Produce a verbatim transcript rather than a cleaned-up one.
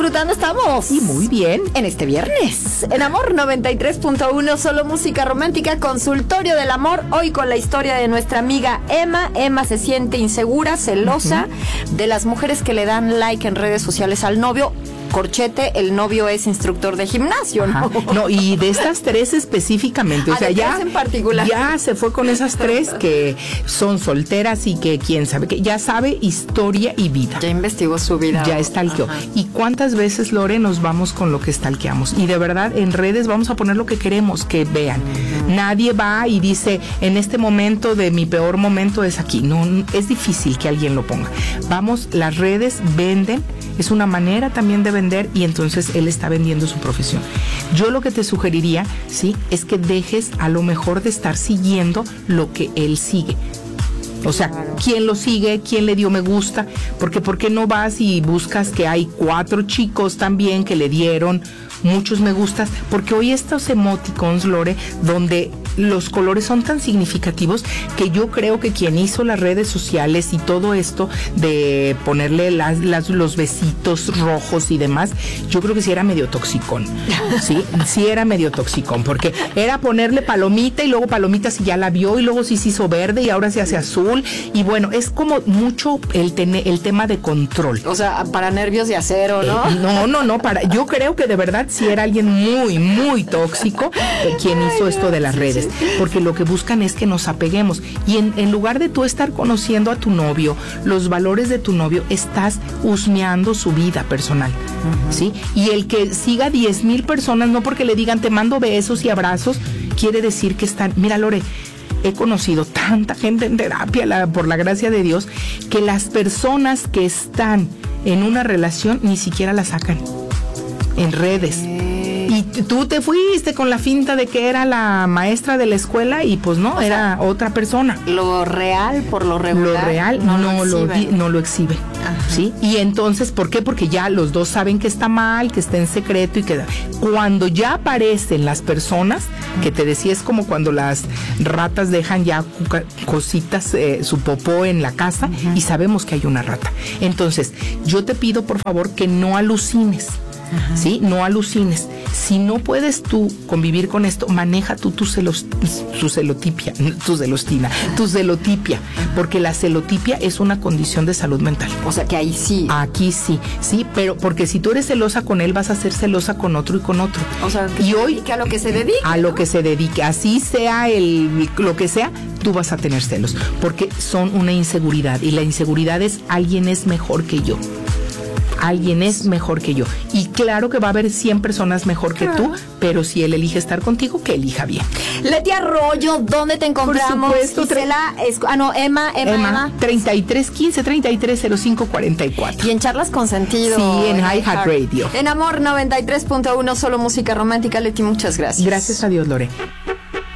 disfrutando estamos. Y muy bien. En este viernes. En Amor noventa y tres punto uno, solo música romántica, consultorio del amor. Hoy con la historia de nuestra amiga Emma. Emma se siente insegura, celosa uh-huh. de las mujeres que le dan like en redes sociales al novio. Corchete, el novio es instructor de gimnasio, ¿no? Ajá. No, y de estas tres específicamente, o ah, sea, de ya, en particular. ya se fue con esas tres que son solteras y que quién sabe, que ya sabe historia y vida. Ya investigó su vida. Ya stalkeó. ¿Y cuántas veces, Lore, nos vamos con lo que stalkeamos? Y de verdad, en redes vamos a poner lo que queremos que vean. Uh-huh. Nadie va y dice, en este momento de mi peor momento es aquí. No, es difícil que alguien lo ponga. Vamos, las redes venden, es una manera también de vender y entonces él está vendiendo su profesión. Yo lo que te sugeriría, sí, es que dejes a lo mejor de estar siguiendo lo que él sigue. O sea, claro. ¿Quién lo sigue? ¿Quién le dio me gusta? Porque ¿por qué no vas y buscas que hay cuatro chicos también que le dieron muchos me gustas? Porque hoy estos emoticons, Lore, donde los colores son tan significativos que yo creo que quien hizo las redes sociales y todo esto de ponerle las, las, los besitos rojos y demás, yo creo que sí era medio toxicón, sí, sí era medio toxicón, porque era ponerle palomita y luego palomita si ya la vio y luego sí se hizo verde y ahora se hace azul y bueno, es como mucho el, ten, el tema de control. O sea, para nervios de acero, ¿no? Eh, no, no, no, para, yo creo que de verdad sí era alguien muy, muy tóxico eh, quien hizo esto de las redes. Porque lo que buscan es que nos apeguemos y en, en lugar de tú estar conociendo a tu novio, los valores de tu novio, estás husmeando su vida personal, uh-huh. ¿sí? Y el que siga diez mil personas, no porque le digan te mando besos y abrazos, quiere decir que están, mira Lore, he conocido tanta gente en terapia, la, por la gracia de Dios, que las personas que están en una relación ni siquiera la sacan en redes. Y tú te fuiste con la finta de que era la maestra de la escuela y pues no, o era sea, otra persona. Lo real por lo regular. Lo real no, no lo exhiben. Lo, no lo exhiben. ¿Sí? Y entonces, ¿por qué? Porque ya los dos saben que está mal, que está en secreto y que cuando ya aparecen las personas, que te decía, es como cuando las ratas dejan ya cositas, eh, su popó en la casa uh-huh. y sabemos que hay una rata. Entonces, yo te pido por favor que no alucines. Ajá. ¿Sí? No alucines. Si no puedes tú convivir con esto, maneja tú tu, celos, tu celotipia, tu celostina, tu celotipia, porque la celotipia es una condición de salud mental. O sea que ahí sí. Aquí sí, sí, pero porque si tú eres celosa con él, vas a ser celosa con otro y con otro. O sea, que y se hoy, dedique a lo que se dedique. A ¿no? lo que se dedique, así sea el, lo que sea, tú vas a tener celos, porque son una inseguridad y la inseguridad es alguien es mejor que yo. Alguien es mejor que yo. Y claro que va a haber cien personas mejor que tú, pero si él elige estar contigo, que elija bien. Leti Arroyo, ¿dónde te encontramos? Por supuesto. Gisela, es, ah, no, Emma, Emma, Emma, Emma. treinta y tres quince, treinta y tres cero cinco cuarenta y cuatro. Y en Charlas con Sentido. Sí, en iHeartRadio. En Amor noventa y tres punto uno, solo música romántica. Leti, muchas gracias. Gracias a Dios, Lore.